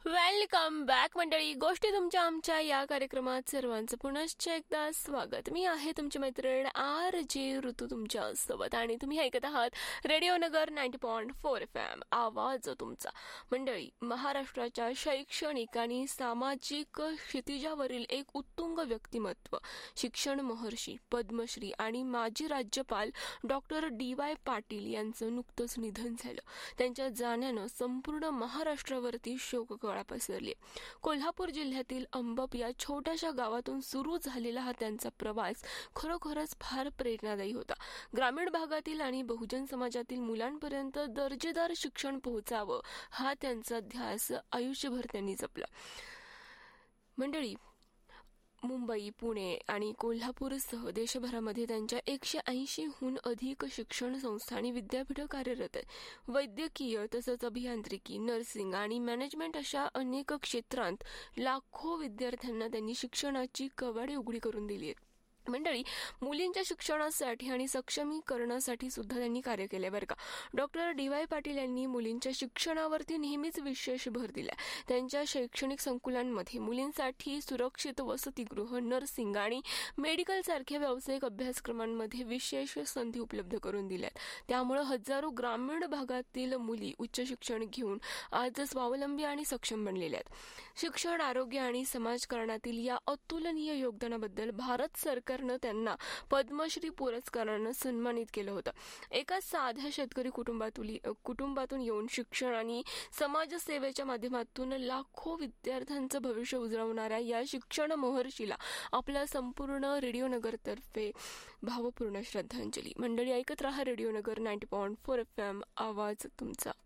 Welcome back मंडळी. गोष्टी तुमच्या आमच्या या कार्यक्रमात सर्वांचं पुनश्च एकदा स्वागत. मी आहे तुमची मैत्रीण RJ ऋतू तुमच्या सोबत आणि तुम्ही ऐकत आहात रेडिओ नगर 90.4 FM आवाज तुमचा. मंडळी, महाराष्ट्राच्या शैक्षणिक आणि सामाजिक क्षितिजावरील एक उत्तुंग व्यक्तिमत्व, शिक्षण महर्षी, पद्मश्री आणि माजी राज्यपाल डॉक्टर DY पाटील यांचं नुकतंच निधन झालं. त्यांच्या जाण्यानं संपूर्ण महाराष्ट्रावरती शोककळा पसरली. कोल्हापूर जिल्ह्यातील अंबप या छोट्याशा गावातून सुरू झालेला हा त्यांचा प्रवास खरोखरच फार प्रेरणादायी होता. ग्रामीण भागातील आणि बहुजन समाजातील मुलांपर्यंत दर्जेदार शिक्षण पोहोचावं हा त्यांचा ध्यास आयुष्यभर त्यांनी जपला. मंडळी, मुंबई, पुणे आणि कोल्हापूरसह देशभरामध्ये त्यांच्या 180हून अधिक शिक्षण संस्था आणि विद्यापीठं कार्यरत आहेत. वैद्यकीय तसंच अभियांत्रिकी, नर्सिंग आणि मॅनेजमेंट अशा अनेक क्षेत्रांत लाखो विद्यार्थ्यांना त्यांनी शिक्षणाची कवाडे उघडी करून दिली आहेत. मंडळी, मुलींच्या शिक्षणासाठी आणि सक्षमीकरणासाठी सुद्धा त्यांनी कार्य केले बरं का. डॉक्टर DY पाटील यांनी मुलींच्या शिक्षणावरती नेहमीच विशेष भर दिला. त्यांच्या शैक्षणिक संकुलांमध्ये मुलींसाठी सुरक्षित वसतिगृह, नर्सिंग आणि मेडिकल सारख्या व्यावसायिक अभ्यासक्रमांमध्ये विशेष संधी उपलब्ध करून दिल्यात. त्यामुळे हजारो ग्रामीण भागातील मुली उच्च शिक्षण घेऊन आज स्वावलंबी आणि सक्षम बनलेल्या आहेत. शिक्षण, आरोग्य आणि समाजकारणातील या अतुलनीय योगदानाबद्दल भारत सरकार त्यांना पद्मश्री पुरस्कारानं सन्मानित केलं होतं. एका साध्या शेतकरी कुटुंबातून येऊन शिक्षण आणि समाजसेवेच्या माध्यमातून लाखो विद्यार्थ्यांचं भविष्य उजळवणाऱ्या या शिक्षण महर्षीला आपल्या संपूर्ण रेडिओ नगरतर्फे भावपूर्ण श्रद्धांजली. मंडळी, ऐकत रहा रेडिओ नगर 90.4 FM आवाज तुमचा.